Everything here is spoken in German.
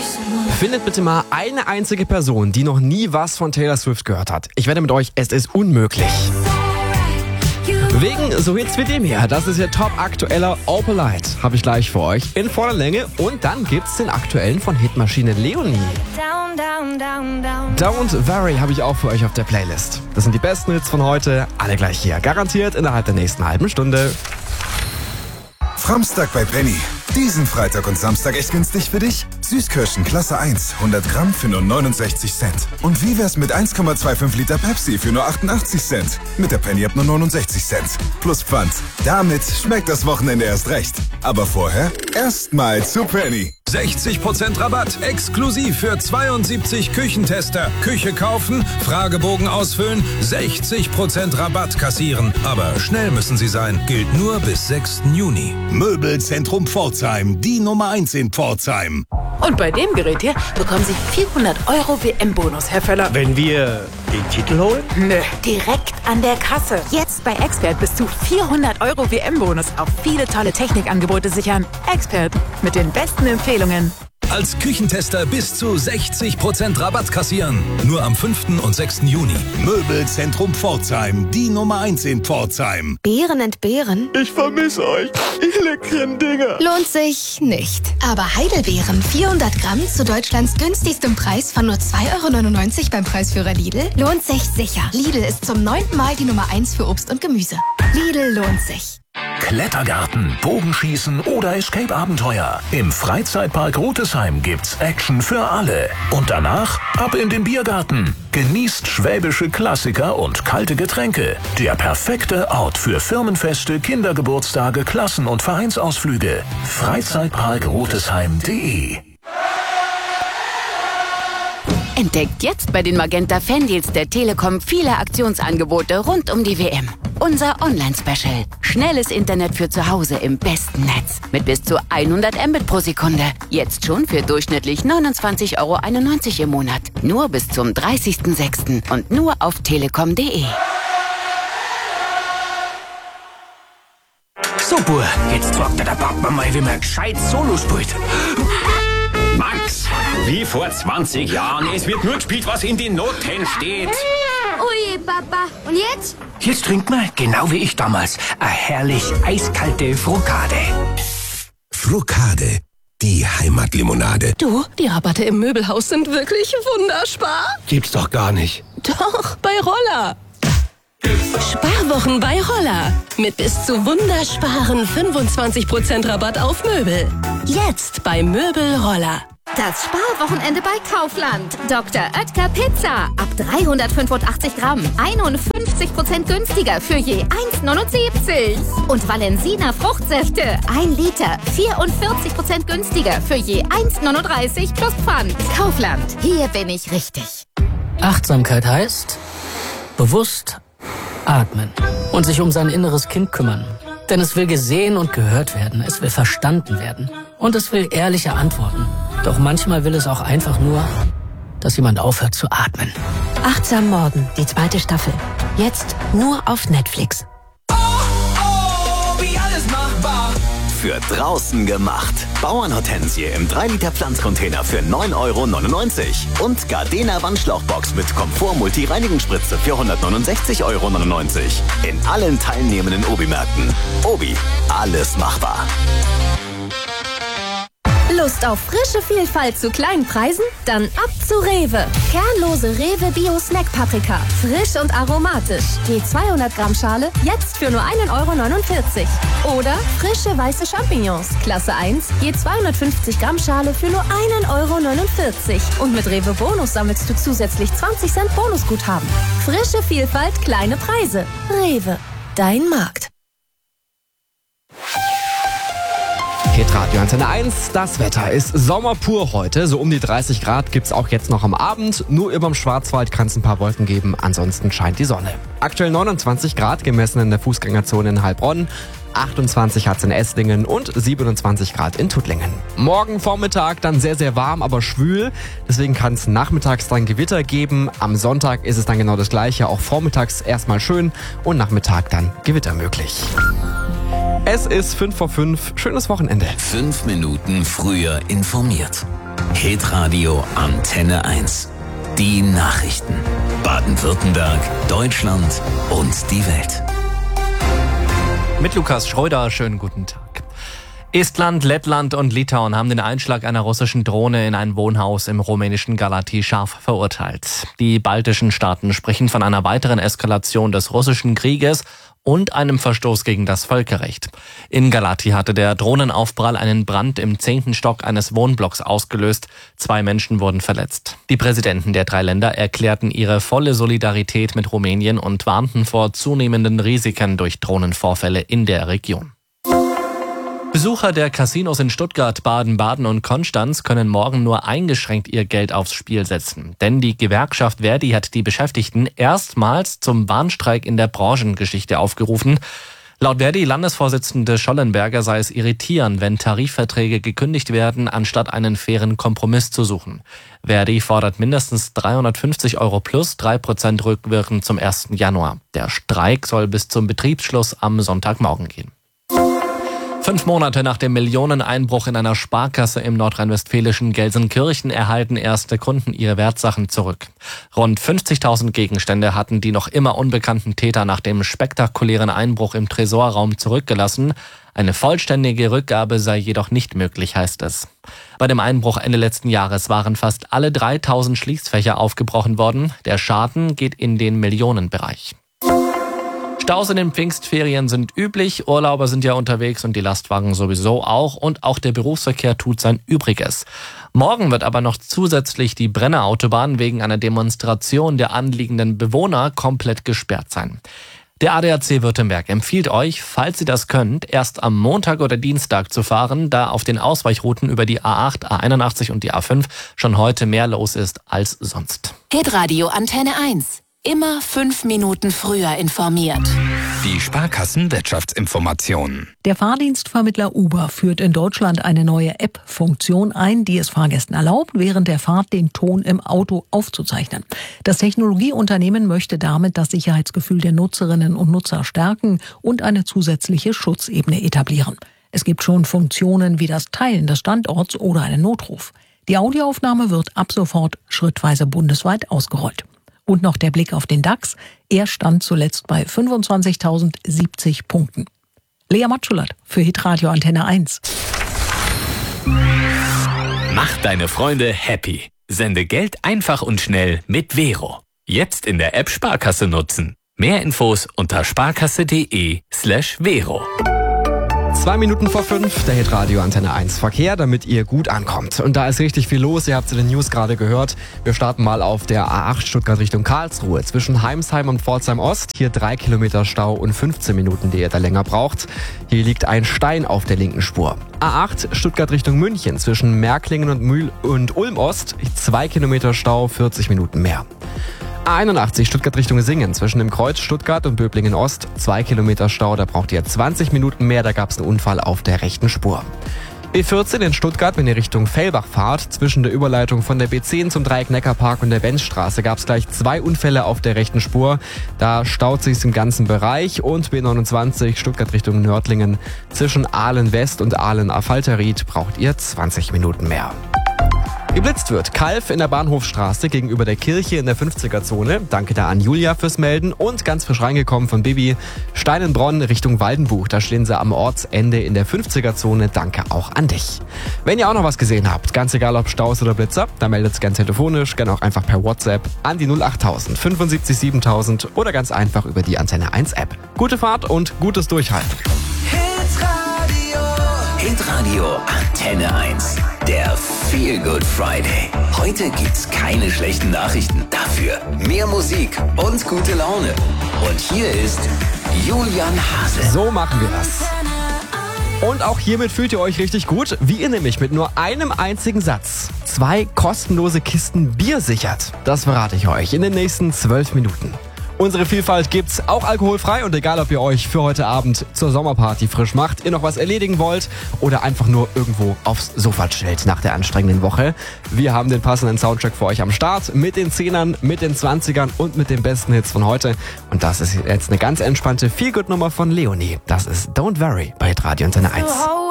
Findet bitte mal eine einzige Person, die noch nie was von Taylor Swift gehört hat. Ich wette mit euch, es ist unmöglich. Wegen so Hits wie dem hier. Das ist ihr top aktueller Opalite. Habe ich gleich für euch in voller Länge. Und dann gibt's den aktuellen von Hitmaschine Leonie. Don't Worry habe ich auch für euch auf der Playlist. Das sind die besten Hits von heute. Alle gleich hier. Garantiert innerhalb der nächsten halben Stunde. Framstag bei Penny. Diesen Freitag und Samstag echt günstig für dich? Süßkirschen Klasse 1, 100 Gramm für nur 69 Cent. Und wie wär's mit 1,25 Liter Pepsi für nur 88 Cent? Mit der Penny ab nur 69 Cent. Plus Pfand. Damit schmeckt das Wochenende erst recht. Aber vorher erstmal zu Penny. 60% Rabatt, exklusiv für 72 Küchentester. Küche kaufen, Fragebogen ausfüllen, 60% Rabatt kassieren. Aber schnell müssen Sie sein, gilt nur bis 6. Juni. Möbelzentrum Pforzheim, die Nummer 1 in Pforzheim. Und bei dem Gerät hier bekommen Sie 400 € WM-Bonus, Herr Völler. Wenn wir den Titel holen? Nö, direkt an der Kasse. Jetzt bei Expert bis zu 400 € WM-Bonus auf viele tolle Technikangebote sichern. Expert mit den besten Empfehlungen. Als Küchentester bis zu 60% Rabatt kassieren. Nur am 5. und 6. Juni. Möbelzentrum Pforzheim, die Nummer 1 in Pforzheim. Beeren entbehren? Ich vermisse euch, ihr leckeren Dinger. Lohnt sich nicht. Aber Heidelbeeren, 400 Gramm zu Deutschlands günstigstem Preis von nur 2,99 € beim Preisführer Lidl, lohnt sich sicher. Lidl ist zum 9. Mal die Nummer 1 für Obst und Gemüse. Lidl lohnt sich. Klettergarten, Bogenschießen oder Escape-Abenteuer. Im Freizeitpark Rotesheim gibt's Action für alle. Und danach ab in den Biergarten. Genießt schwäbische Klassiker und kalte Getränke. Der perfekte Ort für Firmenfeste, Kindergeburtstage, Klassen- und Vereinsausflüge. Freizeitparkrotesheim.de. Entdeckt jetzt bei den Magenta Fandeals der Telekom viele Aktionsangebote rund um die WM. Unser Online-Special. Schnelles Internet für zu Hause im besten Netz. Mit bis zu 100 Mbit pro Sekunde. Jetzt schon für durchschnittlich 29,91 € im Monat. Nur bis zum 30.06. und nur auf telekom.de. So, Bur, jetzt fragt der Papa mal, wie man gescheit Solo spielt. Max, wie vor 20 Jahren. Es wird nur gespielt, was in den Noten steht. Ui, Papa. Und jetzt? Jetzt trinkt man, genau wie ich damals, eine herrlich eiskalte Frukade. Frukade, die Heimatlimonade. Du, die Rabatte im Möbelhaus sind wirklich wunderspar. Gibt's doch gar nicht. Doch, bei Roller. Sparwochen bei Roller. Mit bis zu wundersparen 25% Rabatt auf Möbel. Jetzt bei Möbel Roller. Das Sparwochenende bei Kaufland. Dr. Oetker Pizza. Ab 385 Gramm. 51% günstiger für je 1,79. Und Valensina Fruchtsäfte. 1 Liter. 44% günstiger für je 1,39 plus Pfand. Kaufland. Hier bin ich richtig. Achtsamkeit heißt bewusst atmen und sich um sein inneres Kind kümmern. Denn es will gesehen und gehört werden, es will verstanden werden und es will ehrliche Antworten. Doch manchmal will es auch einfach nur, dass jemand aufhört zu atmen. Achtsam Morden, die 2. Staffel. Jetzt nur auf Netflix. Wie alles machbar. Für draußen gemacht. Bauernhortensie im 3-Liter Pflanzcontainer für 9,99 € und Gardena Wandschlauchbox mit Komfort-Multi-Reinigungsspritze für 169,99 € in allen teilnehmenden Obi-Märkten. Obi, alles machbar. Lust auf frische Vielfalt zu kleinen Preisen? Dann ab zu Rewe. Kernlose Rewe Bio Snack Paprika. Frisch und aromatisch. Je 200 Gramm Schale jetzt für nur 1,49 € Oder frische weiße Champignons. Klasse 1. Je 250 Gramm Schale für nur 1,49 € Und mit Rewe Bonus sammelst du zusätzlich 20 Cent Bonusguthaben. Frische Vielfalt, kleine Preise. Rewe. Dein Markt. Hitradio Antenne 1, das Wetter ist Sommer pur heute. So um die 30 Grad gibt's auch jetzt noch am Abend. Nur überm Schwarzwald kann es ein paar Wolken geben, ansonsten scheint die Sonne. Aktuell 29 Grad, gemessen in der Fußgängerzone in Heilbronn. 28 hat's in Esslingen und 27 Grad in Tuttlingen. Morgen Vormittag dann sehr, sehr warm, aber schwül. Deswegen kann es nachmittags dann Gewitter geben. Am Sonntag ist es dann genau das Gleiche. Auch vormittags erstmal schön und Nachmittag dann Gewitter möglich. Es ist 5 vor 5. Schönes Wochenende. 5 Minuten früher informiert. Hitradio Antenne 1. Die Nachrichten. Baden-Württemberg, Deutschland und die Welt. Mit Lukas Schröder, schönen guten Tag. Estland, Lettland und Litauen haben den Einschlag einer russischen Drohne in ein Wohnhaus im rumänischen Galați scharf verurteilt. Die baltischen Staaten sprechen von einer weiteren Eskalation des russischen Krieges und einem Verstoß gegen das Völkerrecht. In Galați hatte der Drohnenaufprall einen Brand im 10. Stock eines Wohnblocks ausgelöst. 2 Menschen wurden verletzt. Die Präsidenten der 3 Länder erklärten ihre volle Solidarität mit Rumänien und warnten vor zunehmenden Risiken durch Drohnenvorfälle in der Region. Besucher der Casinos in Stuttgart, Baden-Baden und Konstanz können morgen nur eingeschränkt ihr Geld aufs Spiel setzen. Denn die Gewerkschaft ver.di hat die Beschäftigten erstmals zum Warnstreik in der Branchengeschichte aufgerufen. Laut ver.di-Landesvorsitzende Schollenberger sei es irritierend, wenn Tarifverträge gekündigt werden, anstatt einen fairen Kompromiss zu suchen. ver.di fordert mindestens 350 € plus 3% rückwirkend zum 1. Januar. Der Streik soll bis zum Betriebsschluss am Sonntagmorgen gehen. 5 Monate nach dem Millioneneinbruch in einer Sparkasse im nordrhein-westfälischen Gelsenkirchen erhalten erste Kunden ihre Wertsachen zurück. Rund 50.000 Gegenstände hatten die noch immer unbekannten Täter nach dem spektakulären Einbruch im Tresorraum zurückgelassen. Eine vollständige Rückgabe sei jedoch nicht möglich, heißt es. Bei dem Einbruch Ende letzten Jahres waren fast alle 3.000 Schließfächer aufgebrochen worden. Der Schaden geht in den Millionenbereich. Staus in den Pfingstferien sind üblich, Urlauber sind ja unterwegs und die Lastwagen sowieso auch und auch der Berufsverkehr tut sein Übriges. Morgen wird aber noch zusätzlich die Brennerautobahn wegen einer Demonstration der anliegenden Bewohner komplett gesperrt sein. Der ADAC Württemberg empfiehlt euch, falls ihr das könnt, erst am Montag oder Dienstag zu fahren, da auf den Ausweichrouten über die A8, A81 und die A5 schon heute mehr los ist als sonst. Hitradio Antenne 1. Immer 5 Minuten früher informiert. Die Sparkassen-Wirtschaftsinformationen. Der Fahrdienstvermittler Uber führt in Deutschland eine neue App-Funktion ein, die es Fahrgästen erlaubt, während der Fahrt den Ton im Auto aufzuzeichnen. Das Technologieunternehmen möchte damit das Sicherheitsgefühl der Nutzerinnen und Nutzer stärken und eine zusätzliche Schutzebene etablieren. Es gibt schon Funktionen wie das Teilen des Standorts oder einen Notruf. Die Audioaufnahme wird ab sofort schrittweise bundesweit ausgerollt. Und noch der Blick auf den DAX. Er stand zuletzt bei 25.070 Punkten. Lea Matschulert für Hitradio Antenne 1. Mach deine Freunde happy. Sende Geld einfach und schnell mit Vero. Jetzt in der App Sparkasse nutzen. Mehr Infos unter sparkasse.de/Vero. 2 Minuten vor 5, der Hitradio Antenne 1 Verkehr, damit ihr gut ankommt. Und da ist richtig viel los, ihr habt es in den News gerade gehört. Wir starten mal auf der A8 Stuttgart Richtung Karlsruhe. Zwischen Heimsheim und Pforzheim Ost, hier 3 Kilometer Stau und 15 Minuten, die ihr da länger braucht. Hier liegt ein Stein auf der linken Spur. A8 Stuttgart Richtung München, zwischen Märklingen und Ulm Ost, 2 Kilometer Stau, 40 Minuten mehr. A81 Stuttgart Richtung Singen, zwischen dem Kreuz Stuttgart und Böblingen Ost, 2 Kilometer Stau, da braucht ihr 20 Minuten mehr, da gab es einen Unfall auf der rechten Spur. B14 in Stuttgart, wenn ihr Richtung Fellbach fahrt, zwischen der Überleitung von der B10 zum Dreieck Neckarpark und der Benzstraße gab es gleich 2 Unfälle auf der rechten Spur. Da staut sich im ganzen Bereich. Und B29 Stuttgart Richtung Nördlingen, zwischen Aalen West und Aalen Affalterried braucht ihr 20 Minuten mehr. Geblitzt wird Kalf in der Bahnhofstraße gegenüber der Kirche in der 50er-Zone. Danke da an Julia fürs Melden. Und ganz frisch reingekommen von Bibi, Steinenbronn Richtung Waldenbuch. Da stehen sie am Ortsende in der 50er-Zone. Danke auch an dich. Wenn ihr auch noch was gesehen habt, ganz egal ob Staus oder Blitzer, dann meldet es gern telefonisch, gern auch einfach per WhatsApp an die 08000 75 7000 oder ganz einfach über die Antenne 1 App. Gute Fahrt und gutes Durchhalten. Hitradio Antenne 1. Der Feel Good Friday. Heute gibt's keine schlechten Nachrichten. Dafür mehr Musik und gute Laune. Und hier ist Julian Hase. So machen wir das. Und auch hiermit fühlt ihr euch richtig gut, wie ihr nämlich mit nur einem einzigen Satz 2 kostenlose Kisten Bier sichert. Das verrate ich euch in den nächsten 12 Minuten. Unsere Vielfalt gibt's auch alkoholfrei und egal, ob ihr euch für heute Abend zur Sommerparty frisch macht, ihr noch was erledigen wollt oder einfach nur irgendwo aufs Sofa chillt nach der anstrengenden Woche. Wir haben den passenden Soundtrack für euch am Start mit den 10ern, mit den 20ern und mit den besten Hits von heute. Und das ist jetzt eine ganz entspannte Feel-Good-Nummer von Leonie. Das ist Don't Worry bei Radio Antenne 1.